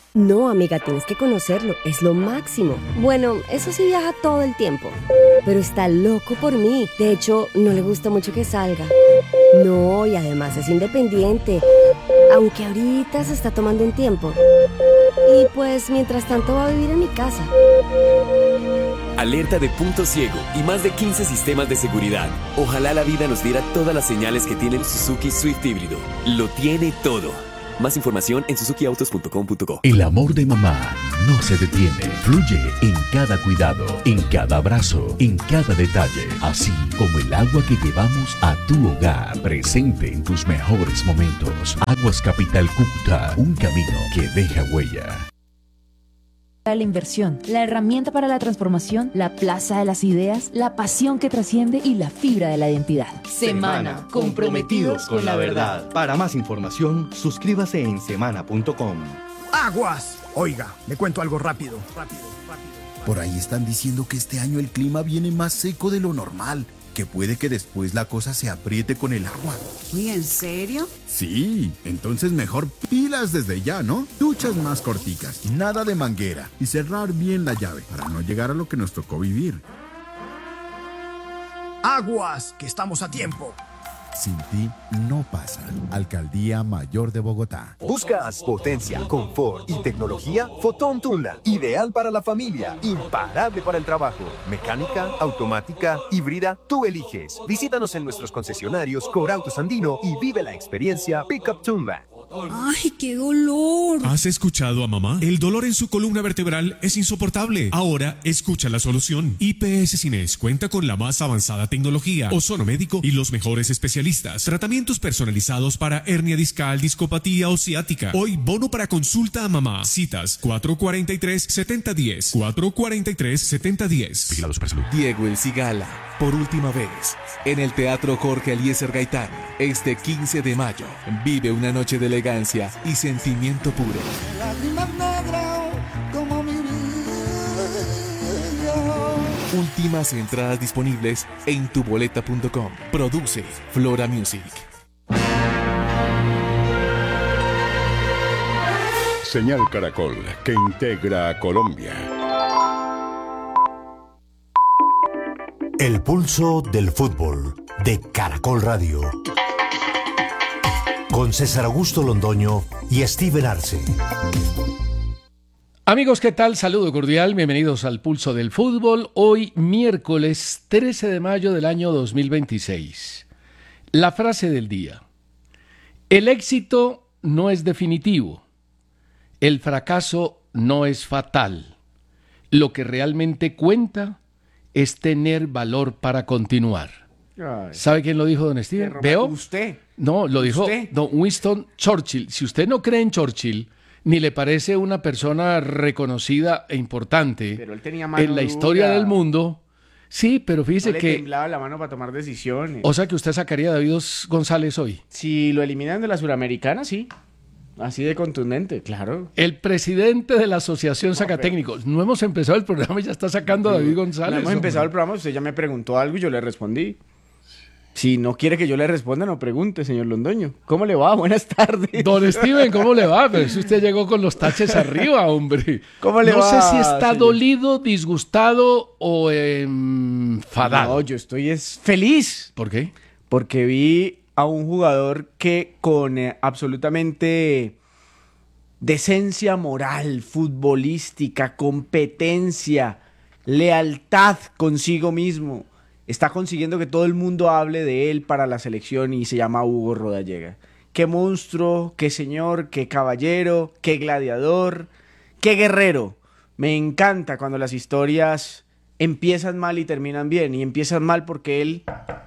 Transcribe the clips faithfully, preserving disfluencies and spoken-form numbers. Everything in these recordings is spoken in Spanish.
No, amiga, tienes que conocerlo, es lo máximo. Bueno, eso sí viaja todo el tiempo, pero está loco por mí. De hecho, no le gusta mucho que salga. No, y además es independiente, aunque ahorita se está tomando un tiempo. Y pues, mientras tanto va a vivir en mi casa. Alerta de punto ciego y más de quince sistemas de seguridad. Ojalá la vida nos diera todas las señales que tiene el Suzuki Swift híbrido. Lo tiene todo. Más información en suzuki autos punto com punto co. El amor de mamá no se detiene. Fluye en cada cuidado, en cada abrazo, en cada detalle. Así como el agua que llevamos a tu hogar, presente en tus mejores momentos. Aguas Capital Cúcuta, un camino que deja huella. La inversión, la herramienta para la transformación, la plaza de las ideas, la pasión que trasciende y la fibra de la identidad. Semana, comprometidos con la verdad. Para más información, suscríbase en semana punto com. ¡Aguas! Oiga, le cuento algo rápido. Rápido, rápido. Por ahí están diciendo que este año el clima viene más seco de lo normal, que puede que después la cosa se apriete con el agua. ¿Y en serio? Sí, entonces mejor pilas desde ya, ¿no? Duchas más corticas, nada de manguera y cerrar bien la llave para no llegar a lo que nos tocó vivir. ¡Aguas! Que estamos a tiempo. Sin ti no pasa. Alcaldía Mayor de Bogotá. ¿Buscas potencia, confort y tecnología? Fotón Tundra, ideal para la familia, imparable para el trabajo. Mecánica, automática, híbrida, tú eliges. Visítanos en nuestros concesionarios Corautos Andino y vive la experiencia Pickup Tundra. ¡Ay, qué dolor! ¿Has escuchado a mamá? El dolor en su columna vertebral es insoportable. Ahora escucha la solución. I P S Cines cuenta con la más avanzada tecnología, ozono médico y los mejores especialistas. Tratamientos personalizados para hernia discal, discopatía o ciática. Hoy bono para consulta a mamá. Citas cuatro cuatro tres, siete cero uno cero. cuatro cuatro tres, siete cero uno cero. Vigilados para salud. Diego El Cigala, por última vez, en el Teatro Jorge Eliezer Gaitán, este quince de mayo. Vive una noche de elegancia y sentimiento puro. Últimas entradas disponibles en tu boleta punto com. Produce Flora Music. Señal Caracol, que integra a Colombia. El pulso del fútbol de Caracol Radio. Con César Augusto Londoño y Steven Arce. Amigos, ¿qué tal? Saludo cordial, bienvenidos al Pulso del Fútbol. Hoy, miércoles trece de mayo del año dos mil veintiséis. La frase del día. El éxito no es definitivo. El fracaso no es fatal. Lo que realmente cuenta es tener valor para continuar. Ay. ¿Sabe quién lo dijo, don Steven? ¿Veo? ¿Usted? No, lo dijo ¿Usted? don Winston Churchill. Si usted no cree en Churchill, ni le parece una persona reconocida e importante pero él tenía mano en la historia dura. del mundo, sí, pero fíjese no le que... temblaba la mano para tomar decisiones. O sea que usted sacaría a David González hoy. Si lo eliminan de la Suramericana, sí. Así de contundente, claro. El presidente de la Asociación Sacatécnicos. No hemos empezado el programa y ya está sacando a David González. No hemos hombre. empezado el programa, usted ya me preguntó algo y yo le respondí. Si no quiere que yo le responda, no pregunte, señor Londoño. ¿Cómo le va? Buenas tardes. Don Steven, ¿cómo le va? Pero si usted llegó con los taches arriba, hombre. ¿Cómo le no va? No sé si está señor? dolido, disgustado o enfadado. No, yo estoy es feliz. ¿Por qué? Porque vi a un jugador que con eh, absolutamente decencia moral, futbolística, competencia, lealtad consigo mismo, está consiguiendo que todo el mundo hable de él para la selección y se llama Hugo Rodallega. Qué monstruo, qué señor, qué caballero, qué gladiador, qué guerrero. Me encanta cuando las historias empiezan mal y terminan bien. Y empiezan mal porque él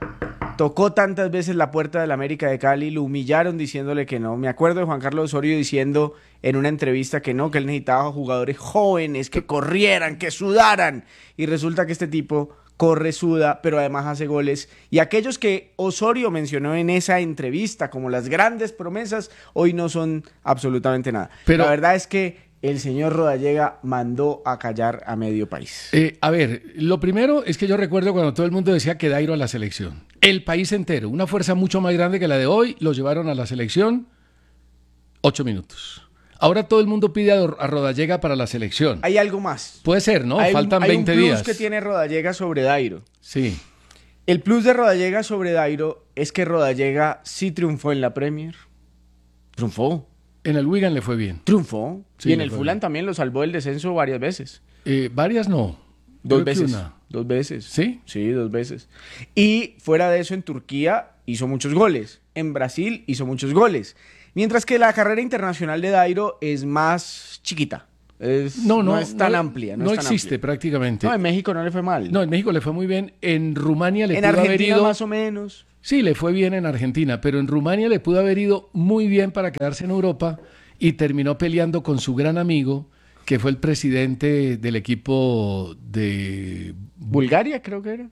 tocó tantas veces la puerta del América de Cali, lo humillaron diciéndole que no. Me acuerdo de Juan Carlos Osorio diciendo en una entrevista que no, que él necesitaba jugadores jóvenes, que corrieran, que sudaran. Y resulta que este tipo corre, suda, pero además hace goles. Y aquellos que Osorio mencionó en esa entrevista como las grandes promesas, hoy no son absolutamente nada. Pero la verdad es que el señor Rodallega mandó a callar a medio país. Eh, a ver, lo primero es que yo recuerdo cuando todo el mundo decía que Dairo a la selección. El país entero, una fuerza mucho más grande que la de hoy, lo llevaron a la selección ocho minutos. Ahora todo el mundo pide a, a Rodallega para la selección. Hay algo más. Puede ser, ¿no? Hay Faltan un, veinte días. Hay un días. plus que tiene Rodallega sobre Dairo. Sí. El plus de Rodallega sobre Dairo es que Rodallega sí triunfó en la Premier. Triunfó. En el Wigan le fue bien. Triunfó. Sí, y en le el fue Fulham bien. también lo salvó del descenso varias veces. Eh, varias no. Dos Creo que veces. una. Dos veces. ¿Sí? Sí, dos veces. Y fuera de eso, en Turquía hizo muchos goles. En Brasil hizo muchos goles. Mientras que la carrera internacional de Dairo es más chiquita. Es, No, no, no es tan no, amplia. No, no es tan existe amplia. prácticamente. No, en México no le fue mal. No, en México le fue muy bien. En Rumania le en pudo haber Argentina ido. más o menos. Sí, le fue bien en Argentina, pero en Rumania le pudo haber ido muy bien para quedarse en Europa y terminó peleando con su gran amigo, que fue el presidente del equipo de... Bulgaria, creo que era.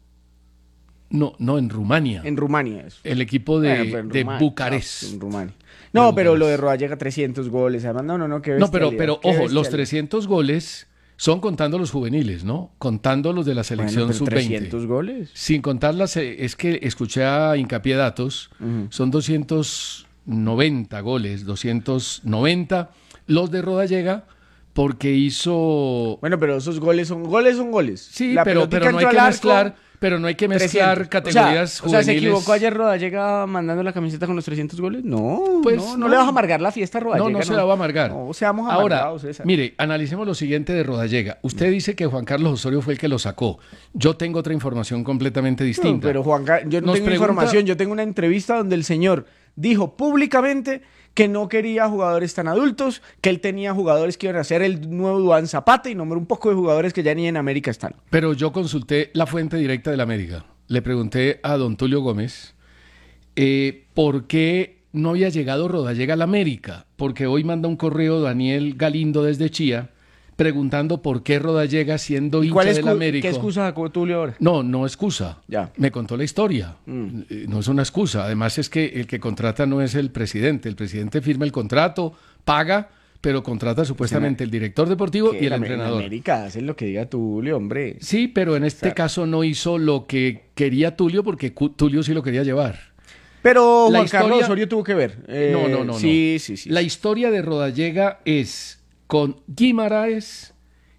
No, no, en Rumania. En Rumania eso. El equipo de, Bueno, pero en de Rumania, Bucarest. no, en Rumania. No, De pero Bucarest. lo de Rodallega trescientos goles, además, no, no, no, qué No, pero, bestialidad, pero qué ojo, los bestialidad. trescientos goles son contando los juveniles, ¿no? Contando los de la selección Bueno, pero sub veinte. trescientos goles. Sin contar las, eh, es que escuché a Hincapié Datos, Ujú. son doscientos noventa goles, doscientos noventa los de Rodallega, porque hizo... Bueno, pero esos goles son goles, son goles. Sí, La pero, pelotica pero no hay entró que al arco, mezclar, pero no hay que mezclar trescientos. categorías o sea, O sea, ¿se juveniles. equivocó ayer Rodallega mandando la camiseta con los trescientos goles? No, Pues no, no, no. le vas a amargar la fiesta a Rodallega. No, no se la va a amargar. No, seamos Ahora, amargados, César. mire, analicemos lo siguiente de Rodallega. Usted dice que Juan Carlos Osorio fue el que lo sacó. Yo tengo otra información completamente distinta. No, pero Juan Car- yo no Nos tengo pregunta- información, yo tengo una entrevista donde el señor dijo públicamente que no quería jugadores tan adultos, que él tenía jugadores que iban a ser el nuevo Duván Zapata y nombró un poco de jugadores que ya ni en América están. Pero yo consulté la fuente directa de la América. Le pregunté a don Tulio Gómez eh, por qué no había llegado Rodallega a la América. Porque hoy manda un correo Daniel Galindo desde Chía preguntando por qué Rodallega, siendo hincha ¿Cuál es de la América... ¿Qué excusa sacó Tulio ahora? No, no excusa. Ya. Me contó la historia. Mm. Eh, No es una excusa. Además es que el que contrata no es el presidente. El presidente firma el contrato, paga, pero contrata supuestamente el director deportivo Que y el la- en entrenador. América hacen lo que diga Tulio, hombre. Sí, pero en este O sea, caso no hizo lo que quería Tulio porque Cu- Tulio sí lo quería llevar. Pero La Juan Carlos historia- Osorio tuvo que ver. Eh, no, no, no. Sí, no. sí, sí. La historia de Rodallega es con Guimaraes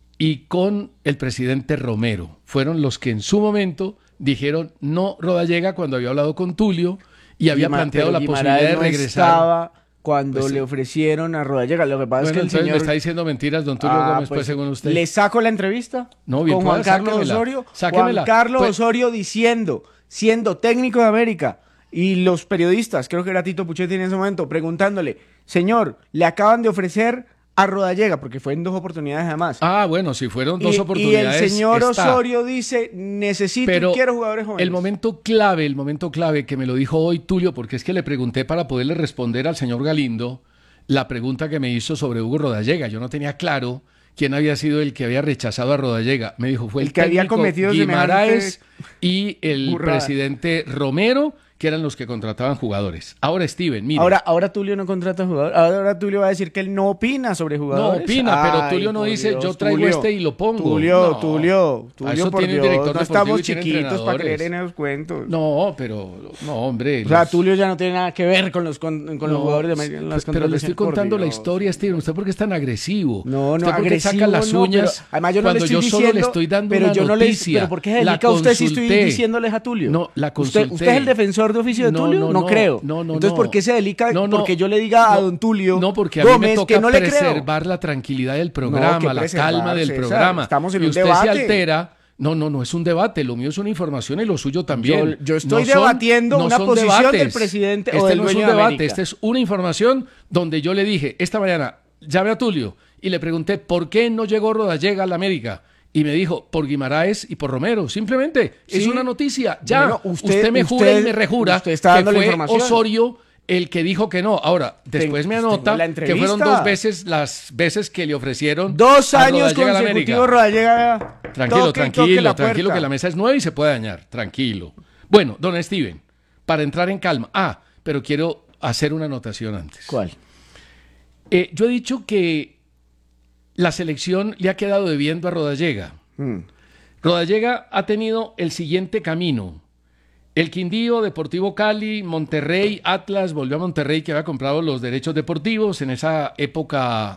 y con el presidente Romero. Fueron los que en su momento dijeron no Rodallega cuando había hablado con Tulio y había Guima- planteado pero la Guimaraes posibilidad de no regresar. estaba cuando Pues sí. le ofrecieron a Rodallega. Lo que pasa Bueno, es que el entonces señor... me está diciendo mentiras don Tulio Ah, Gómez, pues, según usted. ¿Le saco la entrevista? No, bien con pueda, Juan Carlos sáquemela, Osorio. sáquemela. Juan Carlos Pues- Osorio diciendo, siendo técnico de América, y los periodistas, creo que era Tito Puchetti en ese momento, preguntándole, señor, le acaban de ofrecer a Rodallega, porque fue en dos oportunidades además. Ah, bueno, si fueron dos y, oportunidades. y el señor está. Osorio dice, necesito Pero y quiero jugadores jóvenes. el momento clave, el momento clave que me lo dijo hoy Tulio, porque es que le pregunté para poderle responder al señor Galindo la pregunta que me hizo sobre Hugo Rodallega. Yo no tenía claro quién había sido el que había rechazado a Rodallega. Me dijo, fue el, El que había técnico cometido Guimaraes semejante y el burrada. presidente Romero, que eran los que contrataban jugadores. Ahora, Steven, mire. Ahora, ahora Tulio no contrata jugadores. Ahora Tulio va a decir que él no opina sobre no jugadores. opina, pero Ay, Tulio no por dice, Dios, yo traigo Tulio. este y lo pongo. Tulio, No. Tulio, A Tulio, eso por tiene Dios, director no deportivo estamos y tiene chiquitos para entrenadores. creer en esos cuentos. No, pero, no, hombre. O sea, los- Tulio ya no tiene nada que ver con los, con, con los No, jugadores de América. en las pero le estoy contrataciones, por contando la Dios. historia, Steven. ¿Usted por qué es tan agresivo? No, no, ¿Usted por qué agresivo saca las no, uñas pero además yo no le cuando estoy yo solo diciendo, le estoy dando pero una yo no le, noticia? pero ¿por qué se La dedica usted si estoy consulté. diciéndoles a Tulio? No, la ¿Usted, consulté. ¿Usted es el defensor de oficio de No, Tulio? no, No, no, creo. no, no, Entonces, no. ¿por qué se dedica? No, no. Porque yo le diga a No, don Tulio No, porque a mí Gómez me toca que no le creo. preservar la tranquilidad del programa, que la preservar, calma del César. programa. Estamos en y un usted debate. se altera. No, no, no es un debate. Lo mío es una información y lo suyo también. Yo- yo estoy No son- debatiendo no una son posición del debates. presidente o Este del no es un dueño de debate. América. Esta es una información donde yo le dije esta mañana, llamé a Tulio y le pregunté por qué no llegó Rodallega a la América. Y me dijo, por Guimaraes y por Romero. Simplemente, es Sí. una noticia. Ya, Bueno, usted, usted- me jura usted- y me rejura usted está que dando la fue información. Osorio el que dijo que no. Ahora, después me tengo anota la que entrevista. fueron dos veces las veces que le ofrecieron Dos a años Rodallega a la América. consecutivos Rodallega. Tranquilo, toque, tranquilo, toque la tranquilo, puerta. que la mesa es nueva y se puede dañar. Tranquilo. Bueno, don Steven, para entrar en calma. Ah, pero quiero hacer una anotación antes. ¿Cuál? Eh, yo he dicho que la selección le ha quedado debiendo a Rodallega. Mm. Rodallega ha tenido el siguiente camino. El Quindío, Deportivo Cali, Monterrey, Atlas, volvió a Monterrey que había comprado los derechos deportivos. En esa época,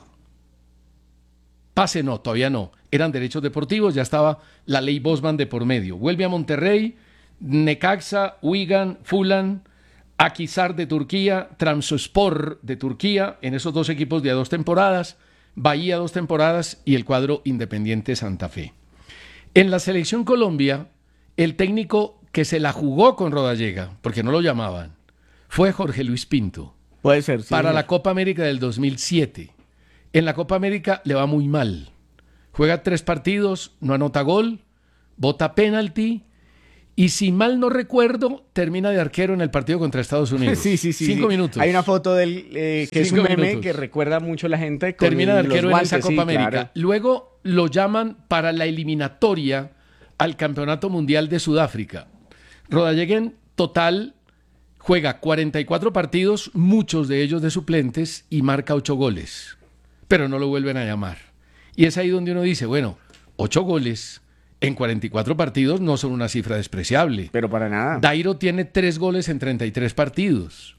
pase no, todavía no, eran derechos deportivos, ya estaba la ley Bosman de por medio. Vuelve a Monterrey, Necaxa, Wigan, Fulham, Akhisar de Turquía, Trabzonspor de Turquía, en esos dos equipos de a dos temporadas, Bahía dos temporadas y el cuadro Independiente Santa Fe. En la selección Colombia, el técnico que se la jugó con Rodallega, porque no lo llamaban, fue Jorge Luis Pinto. Puede ser, sí. Para la Copa América del dos mil siete. En la Copa América le va muy mal. Juega tres partidos, no anota gol, bota penalti y si mal no recuerdo, termina de arquero en el partido contra Estados Unidos. Sí, sí, sí. Cinco sí. minutos. Hay una foto del eh, que Cinco es un meme minutos. que recuerda mucho a la gente. Con Termina de los arquero guantes, en esa Copa sí, América. claro. Luego lo llaman para la eliminatoria al Campeonato Mundial de Sudáfrica. Rodallega en total juega cuarenta y cuatro partidos, muchos de ellos de suplentes, y marca ocho goles. Pero no lo vuelven a llamar. Y es ahí donde uno dice, bueno, ocho goles en cuarenta y cuatro partidos no son una cifra despreciable. Pero para nada. Dairo tiene tres goles en treinta y tres partidos.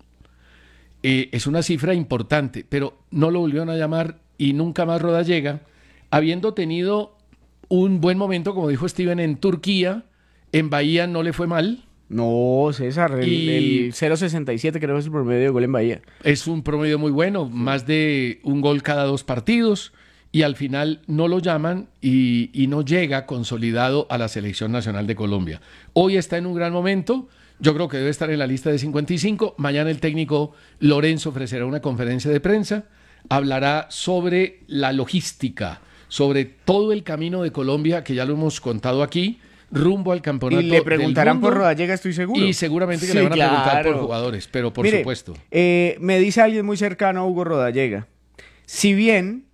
Eh, es una cifra importante, pero no lo volvieron a llamar y nunca más Rodallega, habiendo tenido un buen momento, como dijo Steven, en Turquía. En Bahía no le fue mal. No, César, el, Y- el cero coma sesenta y siete creo que es el promedio de gol en Bahía. Es un promedio muy bueno, más de un gol cada dos partidos, y al final no lo llaman y, y no llega consolidado a la Selección Nacional de Colombia. Hoy está en un gran momento, yo creo que debe estar en la lista de cincuenta y cinco. Mañana el técnico Lorenzo ofrecerá una conferencia de prensa, hablará sobre la logística, sobre todo el camino de Colombia, que ya lo hemos contado aquí, rumbo al campeonato Y le preguntarán del mundo, por Rodallega, estoy seguro. Y seguramente que Sí, le van a preguntar claro. por jugadores, pero por Mire, supuesto. eh, me dice alguien muy cercano a Hugo Rodallega. Si bien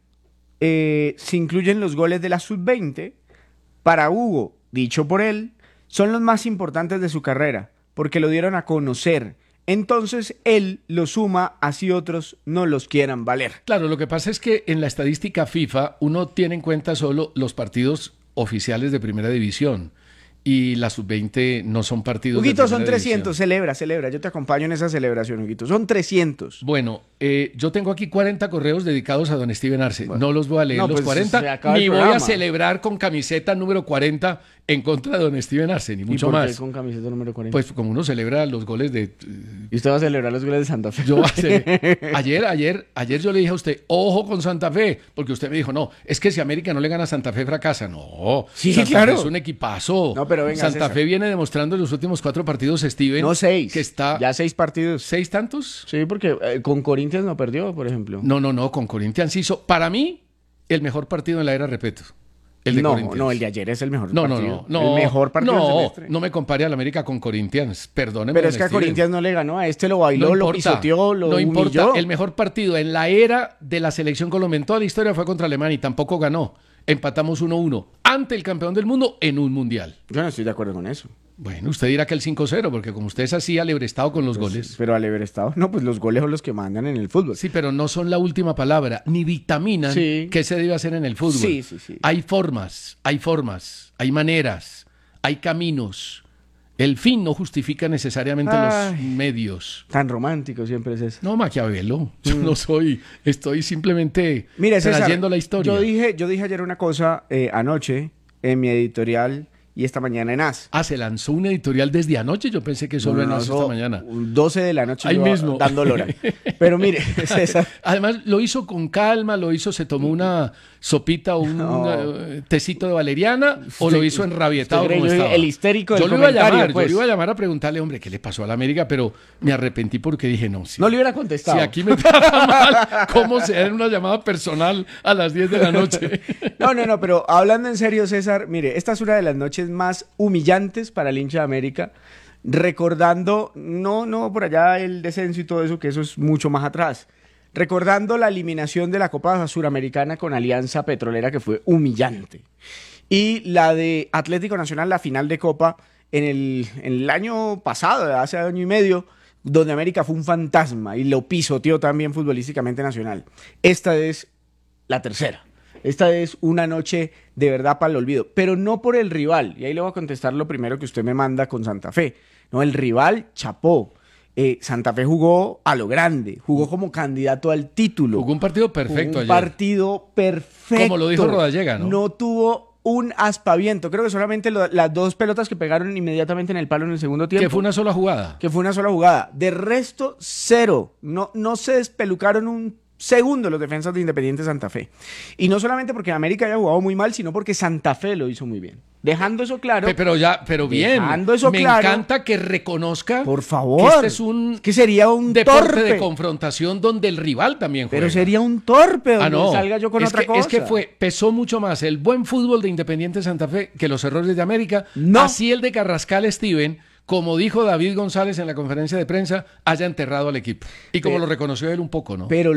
eh, se incluyen los goles de la sub veinte, para Hugo, dicho por él, son los más importantes de su carrera, porque lo dieron a conocer. Entonces él lo suma así otros no los quieran valer. Claro, lo que pasa es que en la estadística FIFA uno tiene en cuenta solo los partidos oficiales de primera división y la sub veinte no son partidos Huguito, de son primera trescientos, división. celebra, celebra, yo te acompaño en esa celebración, Huguito, son trescientos. Bueno, eh, yo tengo aquí cuarenta correos dedicados a don Steven Arce. No los voy a leer No, los pues, cuarenta, se acaba el ni voy a programa. celebrar con camiseta número cuarenta en contra de don Steven Arce, ni mucho ¿Y por qué más. con camiseta número cuarenta? Pues como uno celebra los goles de... ¿Y usted va a celebrar los goles de Santa Fe? Yo voy a cele- ayer, ayer, ayer yo le dije a usted, ojo con Santa Fe, porque usted me dijo, no, es que si América no le gana a Santa Fe, fracasa. No, Sí, Santa claro. Fe es un equipazo. No, pero venga, Santa César. Fe viene demostrando en los últimos cuatro partidos, Steven. No, seis. Que está... Ya seis partidos. ¿Seis tantos? Sí, porque eh, con Corinthians no perdió, por ejemplo. No, no, no, con Corinthians hizo, para mí, el mejor partido en la era Repeto. El de no, Corinthians. no, el de ayer es el mejor No, no, partido. no, no. El mejor partido del no, semestre. no me compare al América con Corinthians, perdóneme. Pero es que a Steven. Corinthians no le ganó, a este lo bailó, No lo importa, pisoteó, lo no humilló. importa. El mejor partido en la era de la selección Colombia en toda la historia fue contra Alemania y tampoco ganó. Empatamos uno uno ante el campeón del mundo en un mundial. Yo no estoy de acuerdo con eso. Bueno, usted dirá que el cinco cero, porque como usted es así alebrestado con los Pues, goles. Pero al haber estado, no, pues los goles son los que mandan en el fútbol. Sí, pero no son la última palabra, ni vitaminan Sí. qué se debe hacer en el fútbol. Sí, sí, sí. Hay formas, hay formas, hay maneras, hay caminos. El fin no justifica necesariamente Ay. los medios. Tan romántico siempre es eso. No, Maquiavelo, yo no soy, estoy simplemente Mire, César, trayendo la historia. Yo dije, yo dije ayer una cosa eh, anoche en mi editorial y esta mañana en A S. Ah, se lanzó un editorial desde anoche, yo pensé que solo No, en no, AS eso, esta mañana. doce de la noche Ahí yo mismo. dando lora. Pero mire, César. Además, lo hizo con calma, lo hizo, se tomó una sopita o un No. eh, tecito de valeriana, o Usted- lo hizo enrabietado usted cree como yo estaba. el histérico del yo lo iba a comentario, llamar, pues. yo lo iba a llamar a preguntarle, hombre, ¿qué le pasó a la América? Pero me arrepentí porque dije, no, sí. No le hubiera contestado. Si aquí me trata mal, ¿cómo se da en una llamada personal a las diez de la noche? No, no, no, pero hablando en serio, César, mire, esta es una de las noches más humillantes para el hincha de América, recordando, no, no, por allá el descenso y todo eso, que eso es mucho más atrás, recordando la eliminación de la Copa Suramericana con Alianza Petrolera, que fue humillante, y la de Atlético Nacional, la final de Copa, en el, en el año pasado, hace año y medio, donde América fue un fantasma y lo pisoteó también futbolísticamente Nacional. Esta es la tercera. Esta es una noche de verdad para el olvido, pero no por el rival. Y ahí le voy a contestar lo primero que usted me manda con Santa Fe. No, el rival chapó. Eh, Santa Fe jugó a lo grande, jugó como candidato al título. Jugó un partido perfecto jugó un ayer. partido perfecto. Como lo dijo Rodallega, ¿no? No tuvo un aspaviento. Creo que solamente lo, las dos pelotas que pegaron inmediatamente en el palo en el segundo tiempo. Que fue una sola jugada. Que fue una sola jugada. De resto, cero. No, no se despelucaron un segundo los defensas de Independiente Santa Fe. Y no solamente porque América haya jugado muy mal, sino porque Santa Fe lo hizo muy bien. Dejando eso claro. Pero ya, pero bien. Dejando eso me claro. encanta que reconozca. Por favor. Que este es un. Que sería un deporte torpe. de confrontación donde el rival también juega. Pero sería un torpe donde ah, no. salga yo con es otra que, cosa. Es que fue, pesó mucho más el buen fútbol de Independiente Santa Fe que los errores de América. No. Así el de Carrascal Steven, como dijo David González en la conferencia de prensa, haya enterrado al equipo. Y como pero, lo reconoció él un poco, ¿no? Pero